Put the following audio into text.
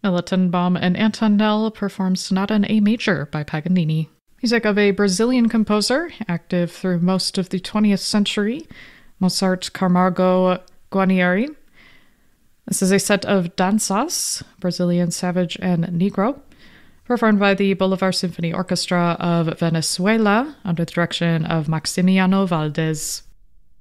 Ella Tenenbaum and Antonell performed Sonata in A Major by Paganini. Music of a Brazilian composer, active through most of the 20th century, Mozart Camargo Guarnieri. This is a set of danzas, Brazilian Savage and Negro, performed by the Bolivar Symphony Orchestra of Venezuela under the direction of Maximiano Valdez.